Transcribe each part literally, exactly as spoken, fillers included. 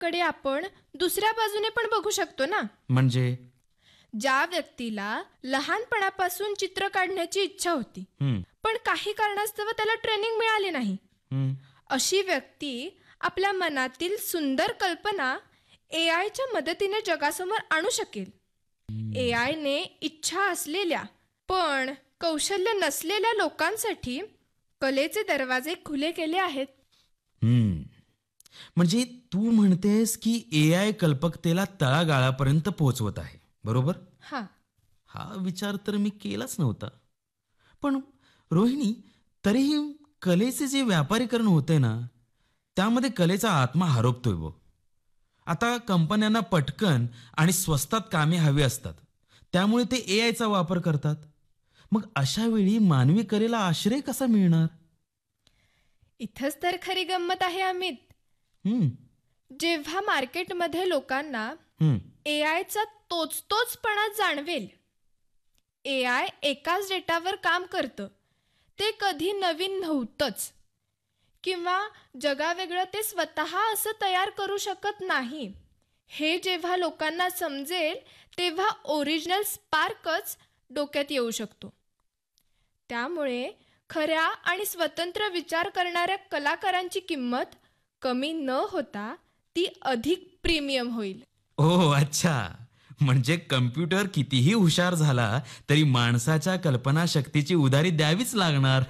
कडे आपण दुसऱ्या बाजूने पण बघू शकतो ना. म्हणजे ज्या व्यक्तीला लहानपणापासून चित्र काढण्याची इच्छा होती, हं, पण काही कारणास्तव त्याला ट्रेनिंग मिळाली नाही, हं. अशी व्यक्ती आपल्या मनातील सुंदर कल्पना ए आयच्या मदतीने जगासमोर आणू शकेल. ए आयने इच्छा असलेल्या पण कौशल्य नसलेल्या लोकांसाठी कलेचे दरवाजे खुले केले आहेत. हम्म. म्हणजे तू म्हणतेस की ए आय कल्पकतेला तळागाळापर्यंत पोहोचवत आहे, बरोबर? हां, हा विचार तर मी केलाच नव्हता. पण रोहिणी, तरीही कलेचे जे व्यापारीकरण होते ना, त्यामध्ये कलेचा आत्मा हरपतोय बघ. आता कंपन्यांना पटकन आणि स्वस्तात कामे हवी असतात, त्यामुळे ते ए आयचा वापर करतात. मग अशा वेळी मानवी कलेला आश्रय कसा मिळणार? इथंच तर खरी गंमत आहे अमित. हम्म, जेव्हा मार्केटमध्ये लोकांना हम्म, ए आयचा तोच तोचपणा जाणवेल, ए आय एकाच डेटावर काम करतं, ते कधी नवीन नव्हतंच, किंवा जगावेगळं ते स्वतः असं तयार करू शकत नाही, हे जेव्हा लोकांना समजेल, तेव्हा ओरिजिनल स्पार्कच डोक्यात येऊ शकतो. त्यामुळे खऱ्या आणि स्वतंत्र विचार करणाऱ्या कलाकारांची किंमत कमी न होता ती अधिक प्रीमियम होईल. ओह अच्छा. म्हणजे कम्प्युटर कितीही हुशार झाला तरी माणसाच्या कल्पनाशक्तीची उधारी द्यावीच लागणार.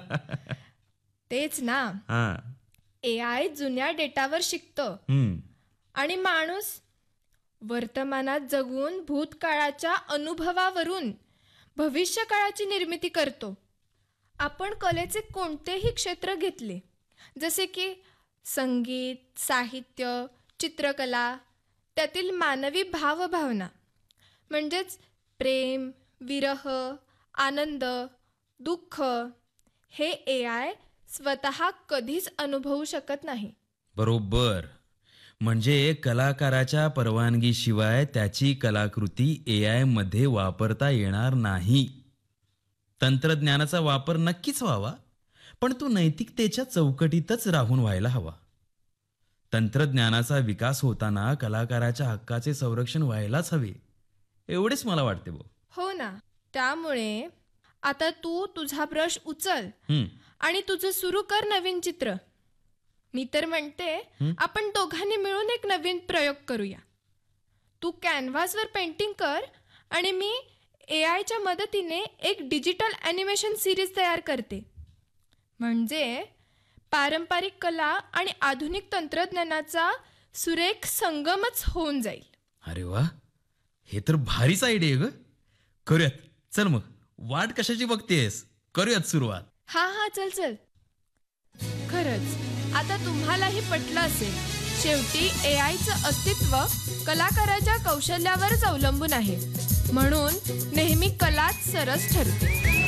तेच ना. हा. ए आय जुन्या डेटावर शिकतं हम्म, आणि माणूस वर्तमानात जगून भूतकाळाच्या अनुभवावरून भविष्यकाळाची निर्मिती करतो. आपण कलेचे कोणतेही क्षेत्र घेतले, जसे की संगीत, साहित्य, चित्रकला, त्यातील मानवी भावभावना म्हणजेच प्रेम, विरह, आनंद, दुःख, हे ए आय स्वतः कधीच अनुभवू शकत नाही. बरोबर. म्हणजे कलाकाराच्या परवानगीशिवाय त्याची कलाकृती ए आय मध्ये वापरता येणार नाही. तंत्रज्ञानाचा वापर नक्कीच व्हावा, पण तो नैतिकतेच्या चौकटीतच राहून व्हायला हवा. तंत्रज्ञानाचा विकास होताना कलाकाराच्या हक्काचे संरक्षण व्हायलाच हवे, एवढेच मला वाटते भाऊ. हो ना. त्यामुळे आता तू तुझा ब्रश उचल हं, आणि तुझं सुरू कर नवीन चित्र. मी तर म्हणते आपण दोघांनी मिळून एक नवीन प्रयोग करूया. तू कॅनव्हासवर पेंटिंग कर आणि मी ए आयच्या मदतीने एक डिजिटल ॲनिमेशन सिरीज तयार करते. म्हणजे पारंपरिक कला आणि आधुनिक तंत्रज्ञानाचा सुरेख संगमच होऊन जाईल. अरे वा, हे तर भारीच आयडिया ग. करूयात. चल मग, वाट कशाची बघतेस, करूयात सुरुवात. हा हा चल चल. खरंच आता तुम्हालाही पटलं असेल, शेवटी ए आयचं अस्तित्व कलाकाराच्या कौशल्यावरच अवलंबून आहे, म्हणून नेहमी कलाच सरस ठरते.